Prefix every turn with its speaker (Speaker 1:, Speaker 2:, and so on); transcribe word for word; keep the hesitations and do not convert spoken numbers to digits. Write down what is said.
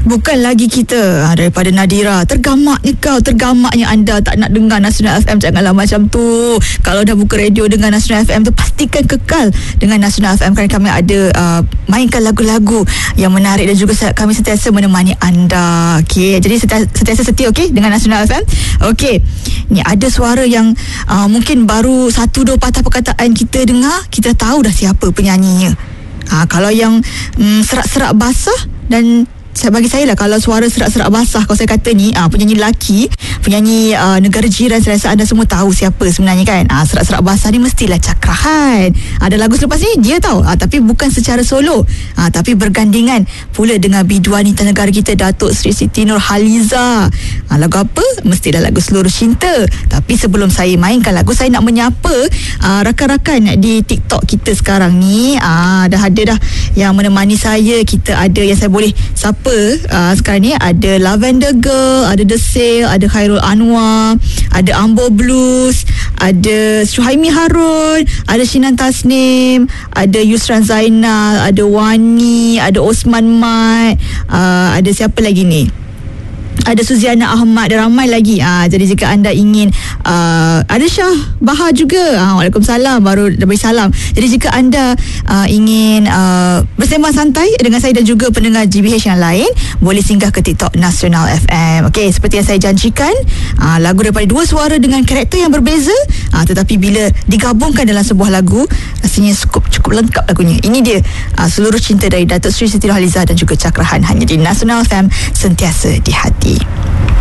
Speaker 1: Bukan lagi kita ha, daripada Nadira. Tergamaknya kau, tergamaknya anda tak nak dengar Nasional F M. Janganlah macam tu. Kalau dah buka radio dengan Nasional F M tu, pastikan kekal dengan Nasional F M, kerana kami ada uh, mainkan lagu-lagu yang menarik dan juga kami sentiasa menemani anda. Okey, jadi sentiasa, sentiasa setia okey dengan Nasional F M. Okey, ni ada suara yang uh, mungkin baru satu dua patah perkataan kita dengar, kita tahu dah siapa penyanyinya. Ha, kalau yang mm, serak-serak basah dan saya bagi saya lah, kalau suara serak-serak basah, kalau saya kata ni ah, penyanyi lelaki, penyanyi uh, negara jiran, saya rasa anda semua tahu siapa sebenarnya kan. Ah, serak-serak basah ni mestilah Cakrahan. Ada lagu selepas ni dia tahu, ah, tapi bukan secara solo, ah, tapi bergandingan pula dengan biduan wanita negara kita, Datuk Seri Siti Nurhaliza. Ah, lagu apa? Mestilah lagu Seluruh Cinta. Tapi sebelum saya mainkan lagu, saya nak menyapa ah, rakan-rakan di TikTok kita sekarang ni. Ah, dah ada dah yang menemani saya. Kita ada yang saya boleh sapa Uh, sekarang ni ada Lavender Girl, ada The Sale, ada Khairul Anwar, ada Ambo Blues, ada Suhaimi Harun, ada Shinan Tasnim, ada Yusran Zainal, ada Wani, ada Osman Mat, uh, ada siapa lagi ni? Ada Suziana Ahmad dan ramai lagi. Ah, jadi jika anda ingin uh, ada Syah Bahar juga. Ah, Waalaikumsalam, baru dah beri salam. Jadi jika anda uh, ingin uh, bersembang santai dengan saya dan juga pendengar G B H yang lain, boleh singgah ke TikTok Nasional F M. Okey, seperti yang saya janjikan, uh, lagu daripada dua suara dengan karakter yang berbeza, uh, tetapi bila digabungkan dalam sebuah lagu, rasanya cukup cukup lengkap lagunya. Ini dia uh, Seluruh Cinta dari Datuk Seri Siti Nurhaliza dan juga Cakrahan, hanya di Nasional F M, sentiasa di hati.